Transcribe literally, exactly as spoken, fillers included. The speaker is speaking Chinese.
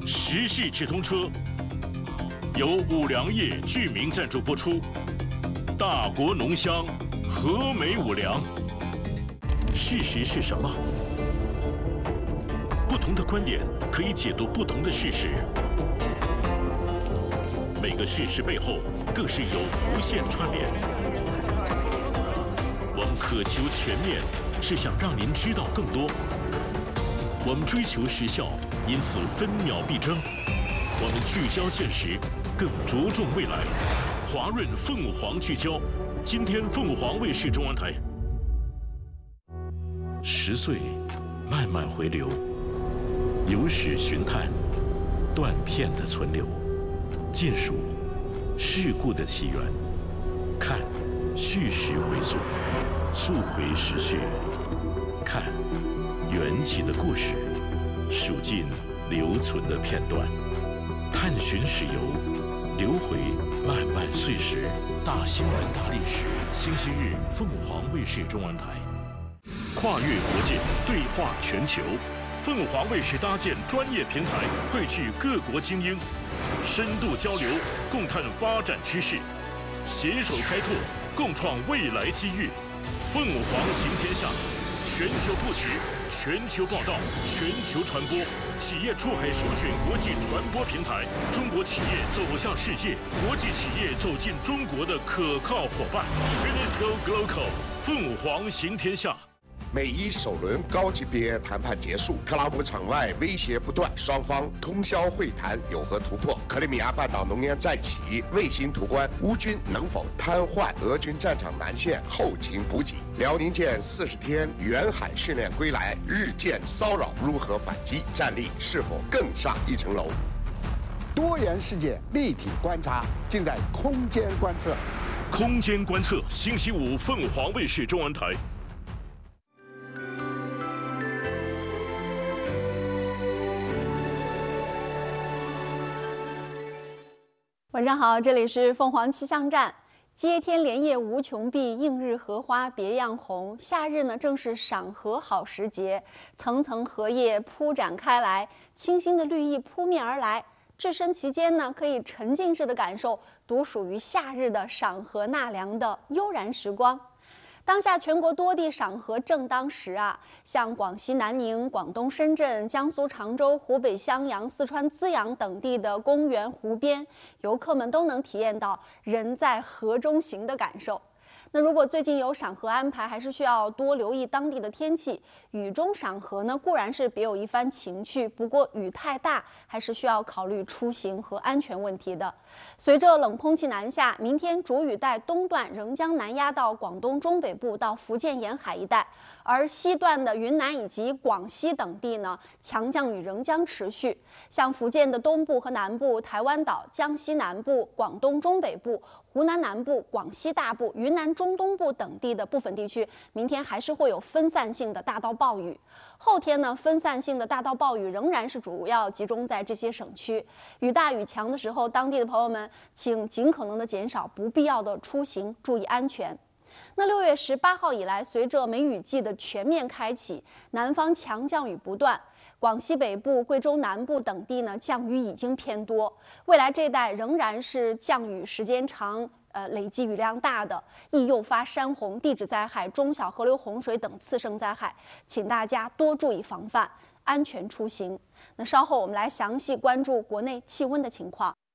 时系直通车由五粮液居民赞助播出。大国浓香，和美五粮。事实是什么？不同的观点可以解读不同的事实。每个事实背后更是有无限串联。我们渴求全面，是想让您知道更多。我们追求时效，因此分秒必争。我们聚焦现实，更着重未来。华润凤凰聚焦，今天凤凰卫视中文台。十岁，慢慢回流，有史寻探，断片的存留，尽数事故的起源，看叙事回溯，溯回时序，看缘起的故事，数尽留存的片段，探寻史游。流回漫漫岁时，大新闻大历史。星期日，凤凰卫视中文台，跨越国界，对话全球。凤凰卫视搭建专业平台，汇聚各国精英，深度交流，共探发展趋势，携手开拓，共创未来机遇。凤凰行天下，全球布局，全球报道，全球传播。企业出海首选国际传播平台，中国企业走向世界，国际企业走进中国的可靠伙伴。Finisco Global， 凤凰行天下。 美伊首轮高级别谈判结束，特朗普场外威胁不断，双方通宵会谈有何突破？克里米亚半岛浓烟再起，卫星图关，乌军能否瘫痪俄军战场南线后勤补给？辽宁舰四十天远海训练归来，日舰骚扰如何反击？战力是否更上一层楼？ 多元世界立体观察，尽在空间观测。 空间观测，星期五凤凰卫视中文台。 晚上好，这里是凤凰气象站。接天莲叶无穷碧，映日荷花别样红。夏日呢，正是赏荷好时节，层层荷叶铺展开来，清新的绿意扑面而来。置身其间呢，可以沉浸式的感受独属于夏日的赏荷纳凉的悠然时光。当下全国多地赏荷正当时啊，像广西南宁、广东深圳、江苏常州、湖北襄阳、四川资阳等地的公园湖边，游客们都能体验到人在河中行的感受。那如果最近有赏荷安排，还是需要多留意当地的天气。雨中赏荷呢，固然是别有一番情趣，不过雨太大，还是需要考虑出行和安全问题的。随着冷空气南下，明天主雨带东段仍将南压到广东中北部到福建沿海一带，而西段的云南以及广西等地呢，强降雨仍将持续。像福建的东部和南部、台湾岛、江西南部、广东中北部、湖南南部、广西大部、云南中东部等地的部分地区，明天还是会有分散性的大到暴雨。后天呢，分散性的大到暴雨仍然是主要集中在这些省区。雨大雨强的时候，当地的朋友们请尽可能的减少不必要的出行，注意安全。那六月十八号以来，随着梅雨季的全面开启，南方强降雨不断。广西北部、贵州南部等地呢，降雨已经偏多。未来这一带仍然是降雨时间长、呃累计雨量大的，易诱发山洪、地质灾害、中小河流洪水等次生灾害，请大家多注意防范，安全出行。那稍后我们来详细关注国内气温的情况。